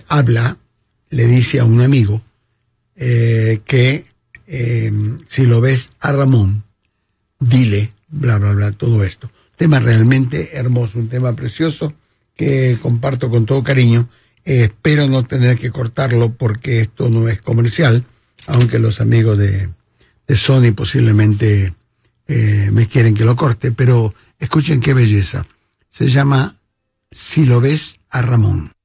le dice a un amigo que si lo ves a Ramón, dile, bla, bla, bla, todo esto. Tema realmente hermoso, un tema precioso que comparto con todo cariño. Espero no tener que cortarlo porque esto no es comercial, aunque los amigos de Sony posiblemente me quieren que lo corte, pero escuchen qué belleza. Se llama Si lo ves a Ramón.